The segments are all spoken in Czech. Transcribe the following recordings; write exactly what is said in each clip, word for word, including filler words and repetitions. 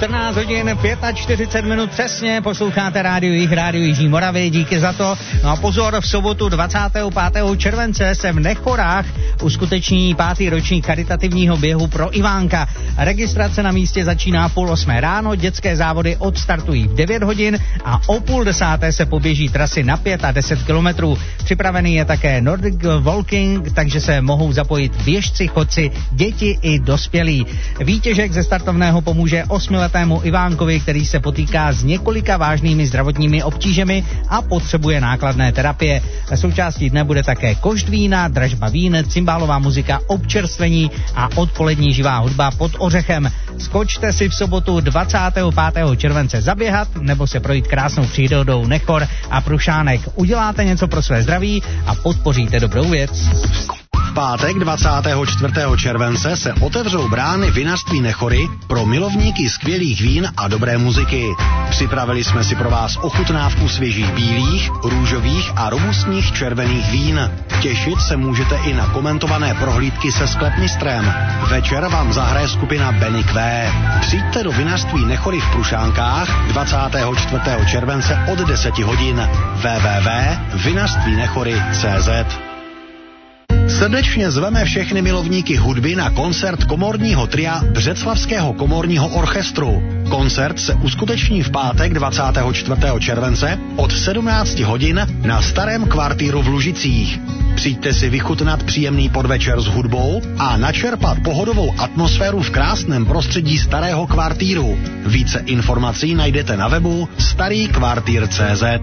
čtrnáct hodin čtyřicet pět minut přesně, posloucháte Rádio Jih, Rádio Jižní Moravy, díky za to. No a pozor, v sobotu dvacátého pátého července se v Nechorách uskuteční pátý ročník charitativního běhu pro Ivánka. Registrace na místě začíná v půl osmé ráno, dětské závody odstartují v devět hodin a o půl desáté se poběží trasy na pět a deset kilometrů. Připravený je také Nordic Walking, takže se mohou zapojit běžci, chodci, děti i dospělí. Výtěžek ze startovného pomůže osmiletému Ivánkovi, který se potýká s několika vážnými zdravotními obtížemi a potřebuje nákladné terapie. Součástí dne bude také košt vína, dražba vín, cymbálová muzika, občerstvení a odpolední živá hudba pod ořechem. Skočte si v sobotu dvacátého pátého července zaběhat nebo se projít krásnou přírodou Nechor a Prušánek. Uděláte něco pro své zdraví a podpoříte dobrou věc. V pátek dvacátého čtvrtého července se otevřou brány vinařství Nechory pro milovníky skvělých vín a dobré muziky. Připravili jsme si pro vás ochutnávku svěžích bílých, růžových a robustních červených vín. Těšit se můžete i na komentované prohlídky se sklepmistrem. Večer vám zahraje skupina Benny Q. Přijďte do vinařství Nechory v Prušánkách dvacátého čtvrtého července od deseti hodin. w w w tečka vinařství nechory tečka c z. Srdečně zveme všechny milovníky hudby na koncert komorního tria Břeclavského komorního orchestru. Koncert se uskuteční v pátek dvacátého čtvrtého července od sedmnácti hodin na Starém kvartíru v Lužicích. Přijďte si vychutnat příjemný podvečer s hudbou a načerpat pohodovou atmosféru v krásném prostředí Starého kvartíru. Více informací najdete na webu starý kvartír tečka c z.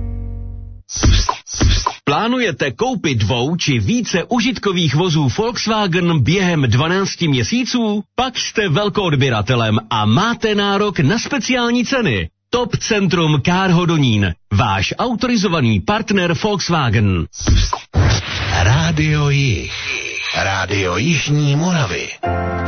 Plánujete koupit dvou či více užitkových vozů Volkswagen během dvanácti měsíců? Pak jste velkoodběratelem a máte nárok na speciální ceny. Top Centrum Car Hodonín, váš autorizovaný partner Volkswagen. Rádio Jih, Rádio Jižní Moravy.